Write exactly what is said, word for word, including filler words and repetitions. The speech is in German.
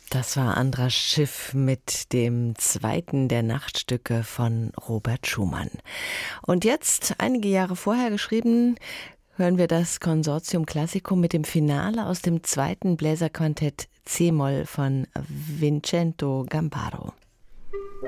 Das war Andras Schiff mit dem zweiten der Nachtstücke von Robert Schumann. Und jetzt, einige Jahre vorher geschrieben, hören wir das Consortium Classico mit dem Finale aus dem zweiten Bläserquintett C-Moll von Vincenzo Gambaro.